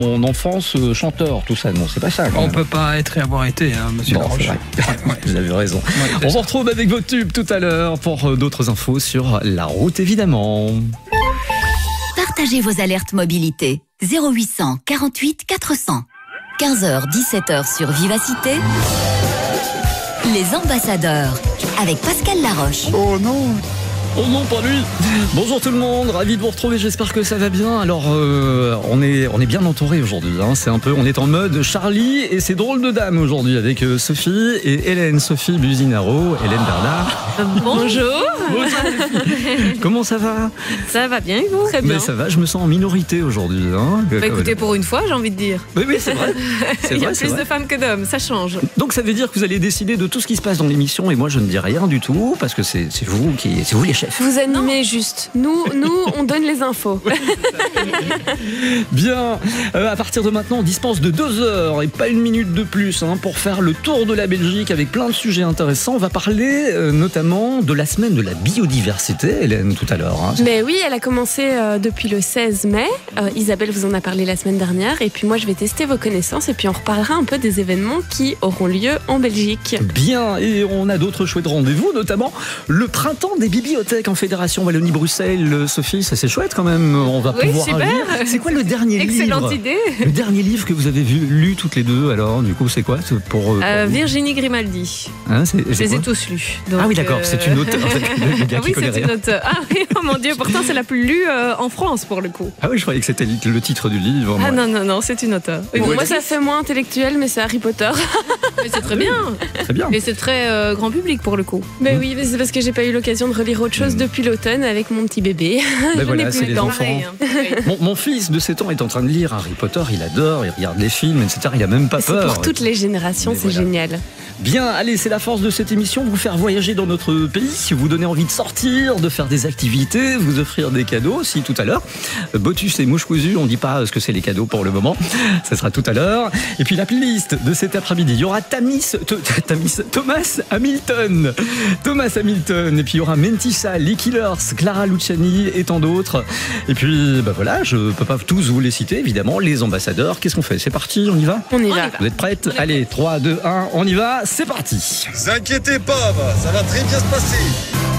Mon enfance, chanteur, tout ça, non, c'est pas ça. On peut pas être et avoir été, hein, monsieur Bon, Laroche. Vous avez raison. On se retrouve avec vos tubes tout à l'heure pour d'autres infos sur la route, évidemment. Partagez vos alertes mobilité. 0800 48 400. 15h, 17h sur Vivacité. Les ambassadeurs avec Pascal Laroche. Oh non! Oh non, pas lui. Bonjour tout le monde, ravi de vous retrouver, j'espère que ça va bien. Alors, on est bien entouré aujourd'hui, hein. On est en mode Charlie et c'est drôle de dame aujourd'hui avec Sophie et Hélène. Sophie Buzinaro, Hélène Bernard. Bonjour. Comment ça va? Ça va bien, et vous? Très bien. Mais ça va, je me sens en minorité aujourd'hui. Hein. Bah écoutez, pour une fois, j'ai envie de dire. Oui, c'est vrai. Il y a plus de femmes que d'hommes, ça change. Donc ça veut dire que vous allez décider de tout ce qui se passe dans l'émission et moi je ne dis rien du tout parce que c'est vous les chefs. Vous animez juste. Nous, on donne les infos. Bien, à partir de maintenant, on dispense de 2 heures et pas une minute de plus pour faire le tour de la Belgique avec plein de sujets intéressants. On va parler notamment de la semaine de la biodiversité, Hélène, tout à l'heure. Mais oui, elle a commencé depuis le 16 mai. Isabelle vous en a parlé la semaine dernière. Et puis moi, je vais tester vos connaissances et puis on reparlera un peu des événements qui auront lieu en Belgique. Bien, et on a d'autres chouettes rendez-vous, notamment le printemps des bibliothèques en Fédération Wallonie-Bruxelles. Sophie, ça c'est chouette quand même. On va pouvoir super. lire. C'est quoi le dernier livre? Excellente idée. Le dernier livre que vous avez lu toutes les deux, alors du coup c'est quoi pour Virginie Grimaldi. Je les ai tous lus. Donc, ah oui d'accord, c'est une auteure. Le gars ah oui, c'est rien. une auteure. Ah oui, oh mon Dieu, pourtant c'est la plus lue en France pour le coup. Ah oui, je croyais que c'était le titre du livre. Ah non, c'est une auteure. Oui, bon, moi ça fait moins intellectuel, mais c'est Harry Potter. Mais c'est très bien. Très bien. Et c'est très grand public pour le coup. Mais oui, mais c'est parce que j'ai pas eu l'occasion de relire autre chose depuis l'automne avec mon petit bébé. Ben Je voilà, n'ai plus c'est le les temps. enfants. Pareil. Mon fils de 7 ans est en train de lire Harry Potter, il adore, il regarde les films, etc. Il a même pas C'est peur. pour toutes les générations, Mais c'est voilà. génial. Bien, allez, c'est la force de cette émission, vous faire voyager dans notre pays, vous donner envie de sortir, de faire des activités, vous offrir des cadeaux aussi tout à l'heure. Botus et mouches cousues, on dit pas ce que c'est les cadeaux pour le moment, ça sera tout à l'heure. Et puis la playlist de cet après-midi, il y aura Thomas Hamilton, et puis il y aura Mentissa, les Killers, Clara Luciani et tant d'autres. Et puis voilà, je peux pas tous vous les citer évidemment, les ambassadeurs. Qu'est-ce qu'on fait? C'est parti, on y va? On y va. Vous êtes prêtes? Allez, 3, 2, 1, on y va, c'est parti. Ne vous inquiétez pas, ça va très bien se passer.